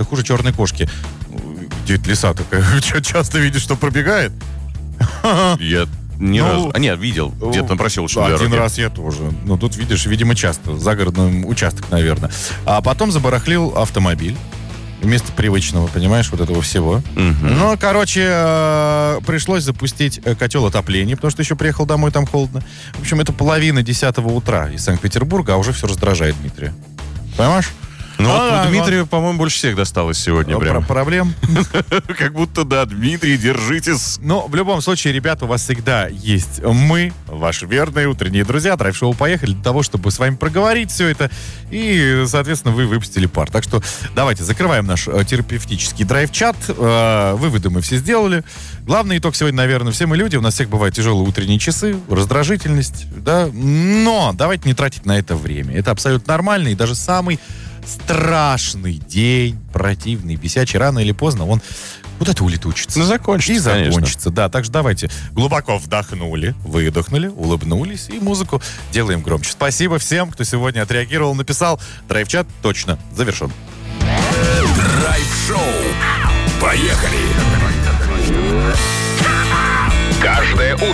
хуже черной кошки. Где лиса такая? Часто видишь, что пробегает? Я ни разу... Нет, видел. Где-то на проселочной дороге. Один раз я тоже. Ну, тут, видишь, видимо, часто. Загородный участок, наверное. А потом забарахлил автомобиль. Вместо привычного, понимаешь, вот этого всего. Ну, короче, пришлось запустить котел отопления, потому что еще приехал домой, там холодно. В общем, это 9:30 утра из Санкт-Петербурга, а уже все раздражает Дмитрия. Понимаешь? Ну, вот Дмитрию, по-моему, больше всех досталось сегодня. Прям. Проблем? Как будто, да, Дмитрий, держитесь. Но в любом случае, ребята, у вас всегда есть мы, ваши верные утренние друзья. Драйв-шоу поехали для того, чтобы с вами проговорить все это. И, соответственно, вы выпустили пар. Так что давайте закрываем наш терапевтический драйв-чат. Выводы мы все сделали. Главный итог сегодня, наверное, все мы люди. У нас всех бывают тяжелые утренние часы, раздражительность, да. Но давайте не тратить на это время. Это абсолютно нормально. И даже самый страшный день, противный, бесячий, рано или поздно он куда-то улетучится. Ну, закончится, и закончится, конечно. да. Так что давайте глубоко вдохнули, выдохнули, улыбнулись и музыку делаем громче. Спасибо всем, кто сегодня отреагировал, написал. Драйв-чат точно завершен. Драйв-шоу. Поехали! Каждое утро